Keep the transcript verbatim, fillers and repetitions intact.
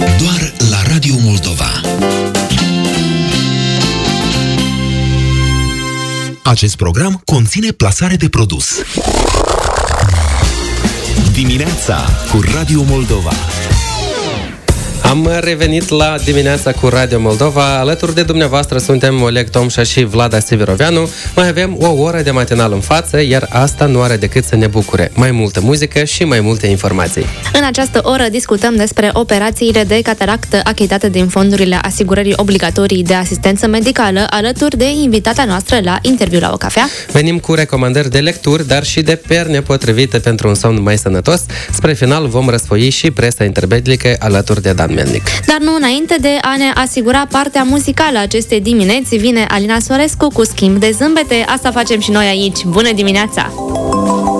Doar la Radio Moldova. Acest program conține plasare de produs. Dimineața cu Radio Moldova. Am revenit la Dimineața cu Radio Moldova. Alături de dumneavoastră suntem Oleg Tomșa și Vlada Severoveanu. Mai avem o oră de matinal în față, iar asta nu are decât să ne bucure. Mai multă muzică și mai multe informații. În această oră discutăm despre operațiile de cataractă achitate din fondurile asigurării obligatorii de asistență medicală, alături de invitata noastră la interviu la o cafea. Venim cu recomandări de lecturi, dar și de perne potrivite pentru un somn mai sănătos. Spre final vom răsfoi și presa interbelică alături de Dan Melnic. Dar nu înainte de a ne asigura partea muzicală acestei dimineți, vine Alina Sorescu cu schimb de zâmbete. Asta facem și noi aici. Bună dimineața!